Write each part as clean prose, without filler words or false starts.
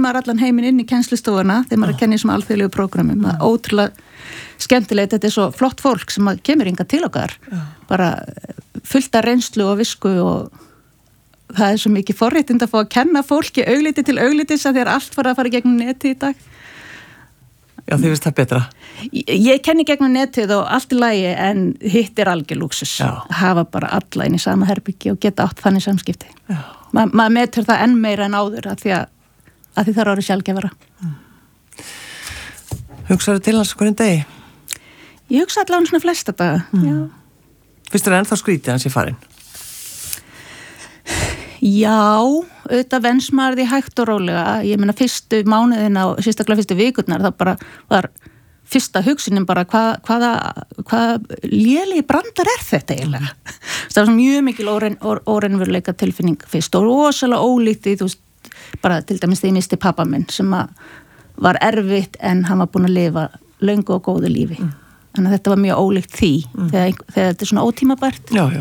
maður allan heiminn inn í kennslustofuna þegar maður kennir sem alþjóðlegu prógramum. Það ótrúlega skemmtilegt, þetta svo flott fólk sem kemur hingað til okkar. Bara fullt af reynslu og visku og það svo mikið forréttind að fá að kenna fólki augliti til auglitis að þegar allt fara að fara gegnum neti í dag. Já, þið veist það betra. Ég kenni gegnum netið og allt í lagi en hitt algjör lúksus. Hafa bara alla inn í sama herbyggi og geta átt þannig samskipti. Maður metur það enn meira en áður að því það er orðið sjálfgefara. Hugsaðu til hans hverjum degi? Ég hugsa allavega svona flesta daga. Finnst þér ennþá skrítið hans í farin? Já, auðvitað venst maður því hægt og rólega. Ég meina fyrstu mánuðina og sérstaklega fyrstu vikurnar það bara var fyrsta hugsunin bara hvað lélegi brandar þetta eiginlega. Það var mjög mikil óraunveruleika tilfinning fyrst og rosalega ólítið, þú veist, bara til dæmis þegar ég misti pabba minn sem var erfitt en hann var búinn að lifa löngu og góðu lífi. Þannig að þetta var mjög ólíkt því þegar þetta svona ótímabært. Já.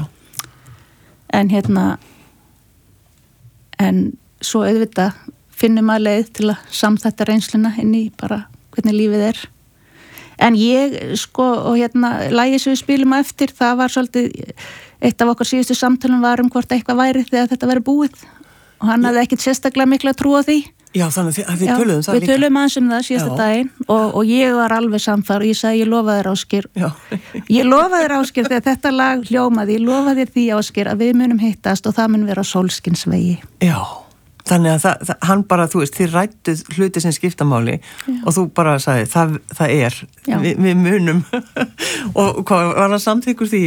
En svo auðvitað finnum maður leið til að samþætta reynsluna inn í bara hvernig lífið En ég, og lagið sem við spilum eftir, það var svolítið, eitt af okkar síðustu samtölum var hvort eitthvað væri þegar þetta væri búið. Og hann hafði ekkit sérstaklega miklu að trúa því. Já, þannig að þið töluðum það líka. Við töluðum aðeins það síðasta daginn og ég var alveg samfara og ég sagði, ég lofa þér Ásgeir. Ég lofa þér Ásgeir þegar þetta lag hljómaði, ég lofa þér því Ásgeir að við munum hittast og það mun vera sólskinsvegi. Já, þannig að hann bara, þú veist, þið rættuð hluti sem skiptamáli og þú bara sagði, það er, við munum. Og hvað, var hann samþykkur því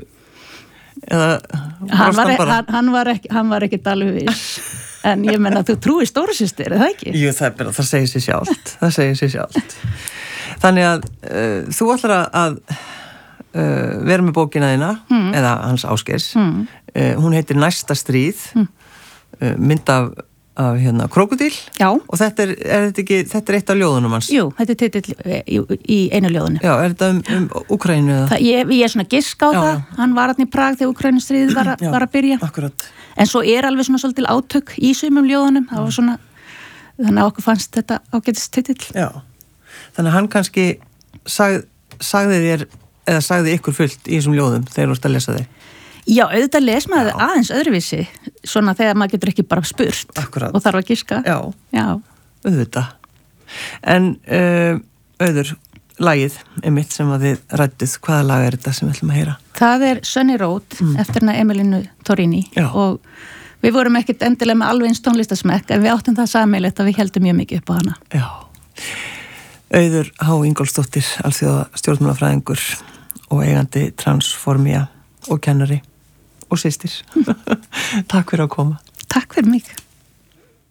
hann var ekki alveg viss. En ég menna, þú trúir stórsystir, er það ekki? Jú, það segir sér sjálft. Það segir sér sjálft. Þannig að þú ætlar að vera með bókina þína, eða hans Ásgeirs. Hún heitir Næsta stríð, mynd af krókódíl. Já. Og þetta er eitt af ljóðunum hans. Jú, þetta er titill í einu ljóðunu. Já, er þetta Úkraínu eða? Ég er svona giska á það. Hann var hann í Prag þegar Úkraínustríðið var að byrja. Akkurat. En svo alveg svona svolítil átök í sumum ljóðunum. Það var svona, þannig að okkur fannst þetta ágætist titill. Já. Þannig að hann kannski sagði þér, eða sagði ykkur fullt í þessum ljóðum þegar þú ert að lesa þeir. Já, auðvitað les maður aðeins öðruvísi, svona þegar maður getur ekki bara spurt. Akkurat. Og þarf að giska. Já. Auðvitað. En Auður, lagið mitt sem að þið rædduð, hvaða lag er þetta sem við ætlum að heyra? Það er Sunny Road eftir hana Emilínu Torrini. Já. Og við vorum ekkert endilega með alveg eins tónlistasmekk en við áttum það sameiginlegt að við heldum mjög mikið upp á hana. Já. Auður H. Ingólfsdóttir, alþjóða stjórnmálafræðingur og eigandi Transformia og kennari og systir. Takk fyrir að koma. Takk fyrir mig.